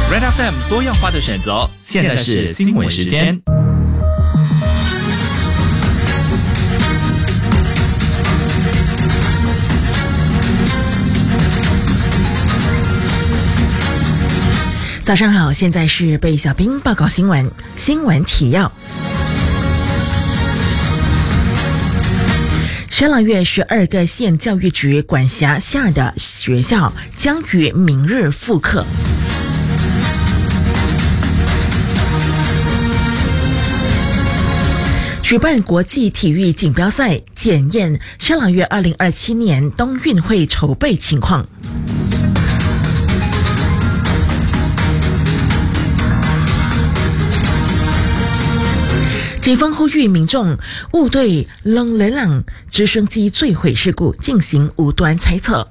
Red FM 多样化的选择，现在是新闻时间。 早上好，现在是被小兵报告新闻。新闻提要：深朗月12个县教育局管辖下的学校将于明日复课。举办国际体育锦标赛，检验深朗月2027年冬运会筹备情况。警方呼吁民众勿对冷雷朗直升机坠毁事故进行无端猜测。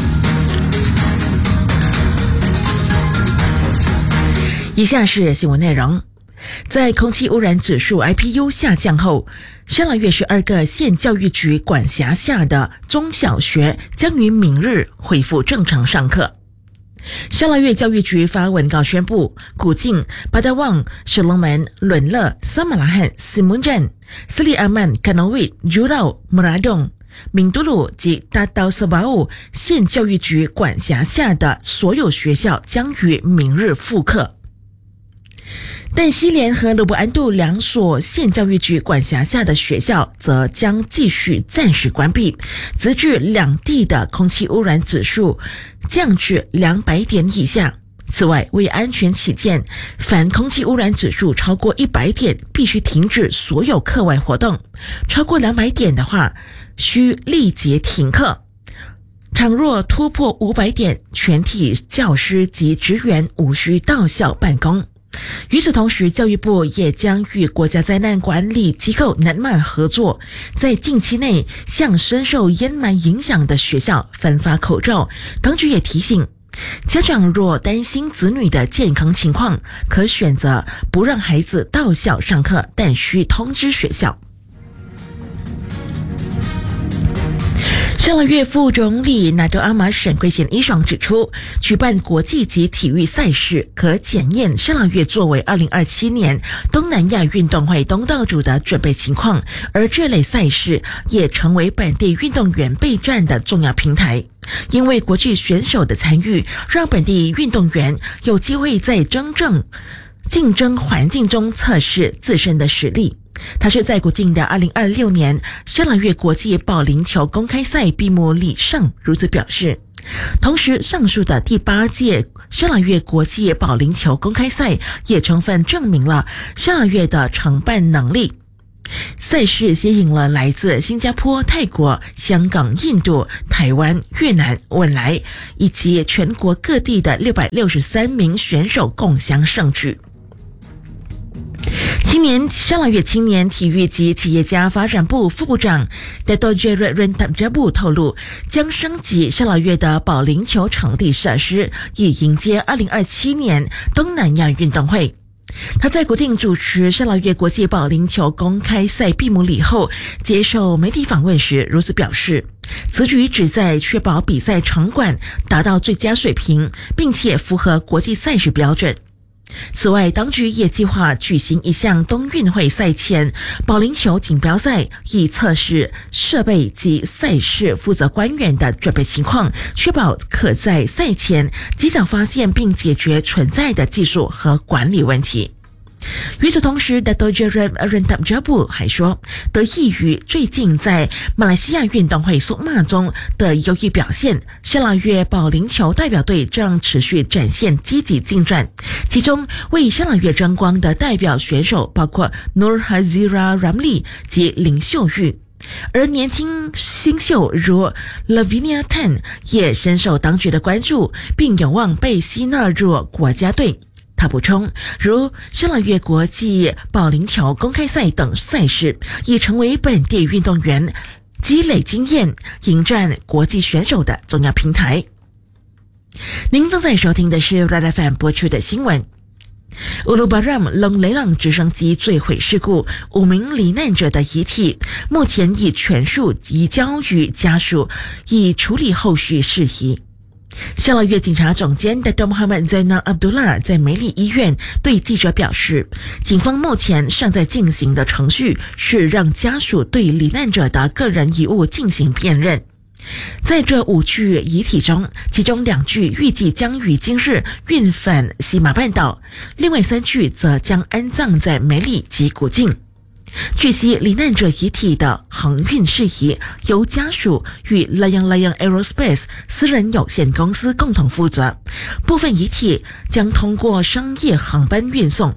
以下是新闻内容。在空气污染指数 IPU 下降后，深朗月12个县教育局管辖下的中小学将于明日恢复正常上课。深朗月教育局发文告宣布，古晋、巴达旺、石龙门、伦勒、萨马拉罕、斯문전、斯里阿曼、卡诺维、朱绕、穆拉洞、明都鲁及达道斯巴乌县教育局管辖下的所有学校将于明日复课。但西连和卢布安杜两所县教育局管辖下的学校则将继续暂时关闭，直至两地的空气污染指数降至200点以下。此外，为安全起见，凡空气污染指数超过100点，必须停止所有课外活动；超过200点的话，需立即停课。倘若突破500点，全体教师及职员无需到校办公。与此同时，教育部也将与国家灾难管理机构NEMA合作，在近期内向深受烟霾影响的学校分发口罩。当局也提醒，家长若担心子女的健康情况，可选择不让孩子到校上课，但需通知学校。深朗月副总理纳多阿玛沈贵贤伊爽指出，举办国际级体育赛事可检验深朗月作为2027年东南亚运动会东道主的准备情况，而这类赛事也成为本地运动员备战的重要平台。因为国际选手的参与，让本地运动员有机会在真正竞争环境中测试自身的实力。他是在古晋的2026年深朗月国际保龄球公开赛闭幕礼上如此表示。同时，上述的第8届深朗月国际保龄球公开赛也充分证明了深朗月的承办能力。赛事吸引了来自新加坡、泰国、香港、印度、台湾、越南、汶莱以及全国各地的663名选手共襄盛举。深朗月青年体育及企业家发展部副部长 Dato Jered Rentabjabu 透露，将升级深朗月的保龄球场地设施，以迎接2027年东南亚运动会。他在古晋主持深朗月国际保龄球公开赛闭幕礼后，接受媒体访问时如此表示，此举旨在确保比赛场馆达到最佳水平，并且符合国际赛事标准。此外，当局也计划举行一项冬运会赛前保龄球锦标赛，以测试设备及赛事负责官员的准备情况，确保可在赛前及早发现并解决存在的技术和管理问题。与此同时 Dato Jered Rentabjabu 还说，得益于最近在马来西亚运动会苏马中的优异表现，深朗月保龄球代表队正持续展现积极进展。其中为深朗月争光的代表选手包括 Nur Hazira Ramli 及林秀玉，而年轻新秀如 Lavinia Tan 也深受当局的关注，并有望被吸纳入国家队。他补充，如深朗月国际保龄球公开赛等赛事，已成为本地运动员积累经验、迎战国际选手的重要平台。您正在收听的是 Red FM 播出的新闻。乌鲁巴让冷雷朗直升机坠毁事故，5名罹难者的遗体目前已全数移交予家属，以处理后续事宜。 沙劳越警察总监 Dato Muhammad Zainal Abdullah 在梅里医院对记者表示，警方目前尚在进行的程序是让家属对罹难者的个人遗物进行辨认。在这5具遗体中，其中2具预计将于今日运返西马半岛，另外3具则将安葬在梅里及古晋。据悉，罹难者遗体的航运事宜由家属与 Layang Aerospace 私人有限公司共同负责，部分遗体将通过商业航班运送。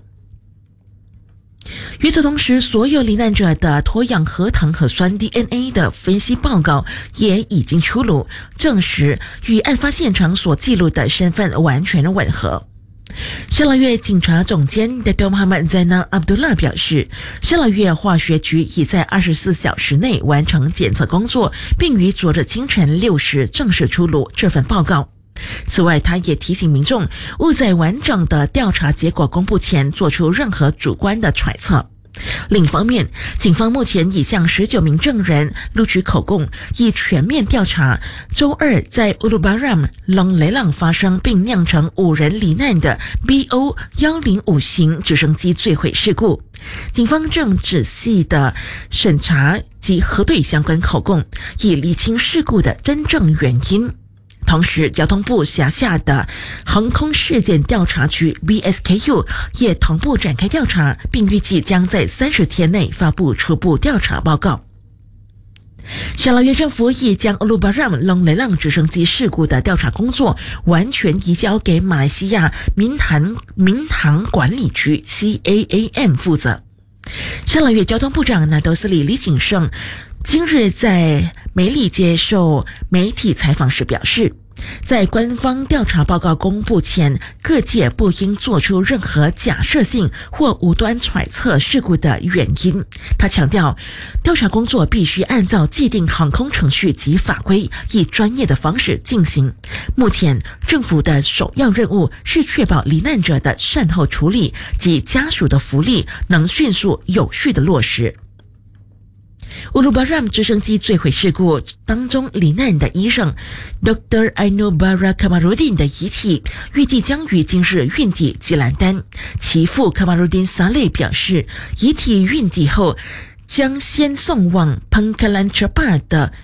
与此同时，所有罹难者的脱氧核糖核酸 DNA 的分析报告也已经出炉，证实与案发现场所记录的身份完全吻合。沙劳越警察总监 Dato Muhammad Zainal Abdullah 表示，沙劳越化学局已在24小时内完成检测工作，并于昨日清晨6时正式出炉这份报告。此外，他也提醒民众勿在完整的调查结果公布前做出任何主观的揣测。另一方面，警方目前已向19名证人录取口供，以全面调查周二在乌鲁巴让龙雷朗发生并酿成5人罹难的 BO105 型直升机坠毁事故。警方正仔细的审查及核对相关口供，以厘清事故的真正原因。同时，交通部辖下的航空事件调查局 BSKU 也同步展开调查，并预计将在30天内发布初步调查报告。沙劳越政府已将乌鲁巴让龙雷朗直升机事故的调查工作完全移交给马来西亚民航管理局 CAAM 负责。沙劳越交通部长纳多斯里李景胜今日在梅里接受媒体采访时表示，在官方调查报告公布前，各界不应做出任何假设性或无端揣测事故的原因。他强调，调查工作必须按照既定航空程序及法规，以专业的方式进行。目前，政府的首要任务是确保罹难者的善后处理及家属的福利能迅速有序的落实。乌鲁巴让直升机坠毁事故当中罹难的医生 Dr. Ainubara Kamarudin 的遗体预计将于今日运抵吉兰丹。其父 Kamarudin Saleh 表示，遗体运抵后将先送往 Pangkalan Cepat 的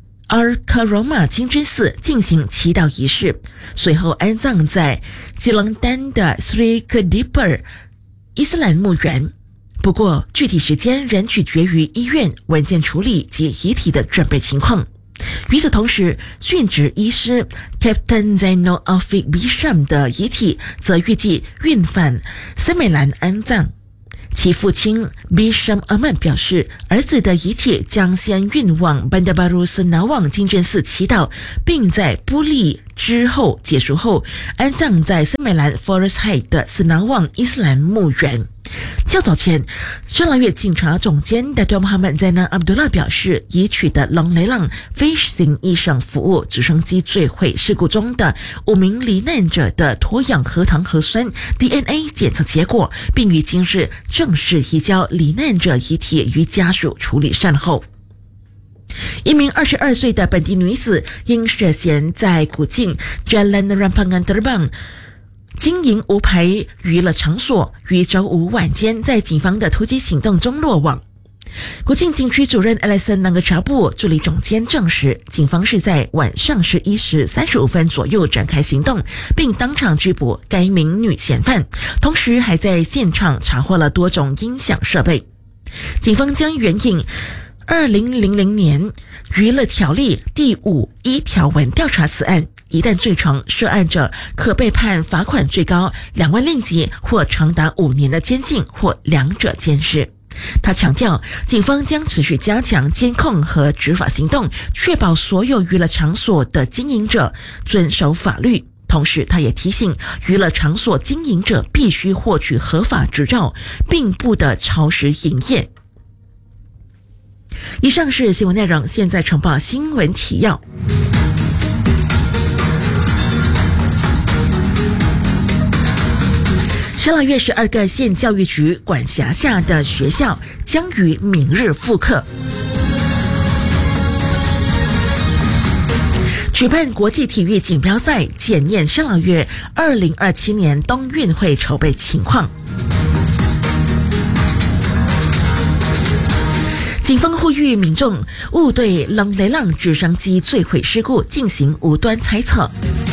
Al-Karomah 清真寺进行祈祷仪式，随后安葬在吉兰丹的 Sri Kedipar 伊斯兰墓园。不过，具体时间仍取决于医院文件处理及遗体的准备情况。与此同时，殉职医师 Captain Zainal Afiq Bisham 的遗体则预计运返斯美兰安葬。其父亲 Bisham Ahmad 表示，儿子的遗体将先运往 Bandar Baru Senawang 清真寺祈祷，并在布利之后结束后安葬在斯美兰 Forest Heights 的 Senawang 伊斯兰墓园。较早前，沙劳越警察总监 Dato Muhammad Zainal Abdullah 表示，已取得龙雷朗飞行医生服务直升机坠毁事故中的5名罹难者的脱氧核糖核酸 DNA 检测结果，并于今日正式移交罹难者遗体与家属处理善后。一名22岁的本地女子因涉嫌在古晋 Jalan Rampangan Terbang经营无牌娱乐场所，于周五晚间在警方的突击行动中落网。国境警区主任 Alison Nangachabu 助理总监证实，警方是在晚上11时35分左右展开行动，并当场拘捕该名女嫌犯，同时还在现场查获了多种音响设备。警方将援引2000年娱乐条例第51条文调查此案，一旦罪成，涉案者可被判罚款最高2万令吉或长达5年的监禁，或两者兼施。他强调，警方将持续加强监控和执法行动，确保所有娱乐场所的经营者遵守法律。同时，他也提醒娱乐场所经营者必须获取合法执照，并不得超时营业。以上是新闻内容，现在呈报新闻提要。沙劳越12个县教育局管辖下的学校将于明日复课。 举办国际体育锦标赛，检验沙劳越2027年冬运会筹备情况。警方呼吁民众勿对龙雷浪直升机坠毁事故进行无端猜测。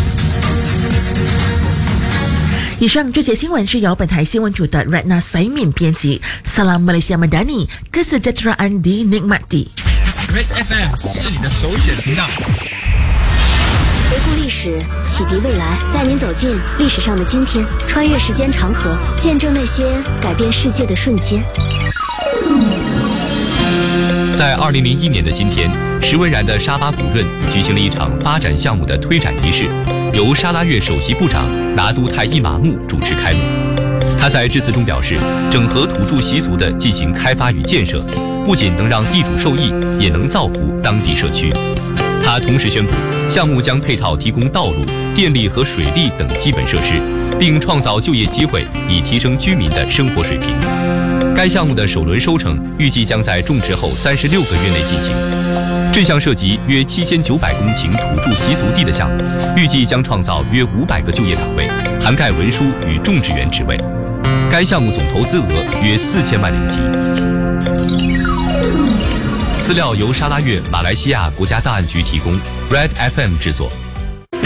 以上这节新闻是由本台新闻组的 Ratna Saimin 编辑。Salam Malaysia Madani, Kesejahteraan dinikmati。 Red FM 是你的首选频道。 回顾历史，启迪未来，带您走进历史上的今天，穿越时间长河，见证那些改变世界的瞬间。 在2001年的今天，石文然的沙巴古润举行了一场发展项目的推展仪式，由沙拉越首席部长拿督泰伊马木主持开幕。他在致辞中表示，整合土著习俗的进行开发与建设，不仅能让地主受益，也能造福当地社区。他同时宣布，项目将配套提供道路、电力和水利等基本设施，并创造就业机会，以提升居民的生活水平。该项目的首轮收成预计将在种植后36个月内进行。这项涉及约7900公顷土著习俗地的项目，预计将创造约500个就业岗位，涵盖文书与种植园职位。该项目总投资额约4000万令吉。资料由沙拉越马来西亚国家档案局提供 ，Red FM 制作。